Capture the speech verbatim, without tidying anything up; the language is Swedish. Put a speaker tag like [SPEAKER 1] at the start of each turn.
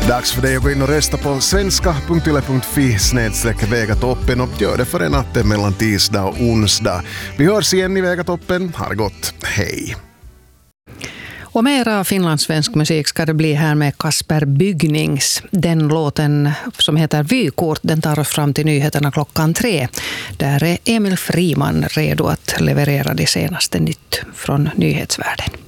[SPEAKER 1] Dags för dig att gå in och rösta på svenska punkt yle punkt fi snedstreck Vegatoppen och gör det före natten mellan tisdag och onsdag. Vi hörs igen i Vegatoppen. Ha det gott. Hej!
[SPEAKER 2] Och mera finlandssvensk musik ska det bli här med Kasper Bygnings. Den låten som heter Vykort, den tar oss fram till nyheterna klockan tre. Där är Emil Friman redo att leverera det senaste nytt från nyhetsvärlden.